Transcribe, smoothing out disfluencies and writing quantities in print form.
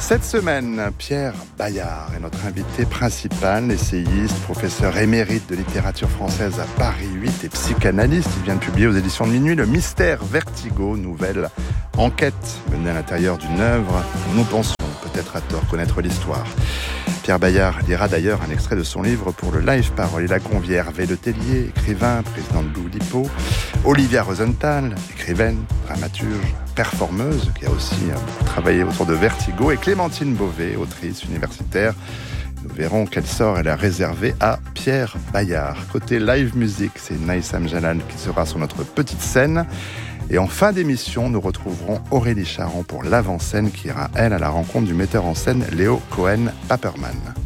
Cette semaine, Pierre Bayard est notre invité principal, essayiste, professeur émérite de littérature française à Paris 8 et psychanalyste. Il vient de publier aux éditions de Minuit Le Mystère Vertigo, nouvelle enquête menée à l'intérieur d'une œuvre. Nous pensons, peut-être à tort, connaître l'histoire. Pierre Bayard lira d'ailleurs un extrait de son livre pour le Live Parole. Il a convié Hervé Letellier, écrivain, président de l'Oulipo, Olivia Rosenthal, écrivaine, dramaturge, performeuse, qui a aussi travaillé autour de Vertigo, et Clémentine Beauvais, autrice universitaire. Nous verrons quel sort elle a réservé à Pierre Bayard. Côté live music, c'est Naïsam Jalal qui sera sur notre petite scène. Et en fin d'émission, nous retrouverons Aurélie Charon pour l'avant-scène qui ira, elle, à la rencontre du metteur en scène Léo Cohen-Paperman.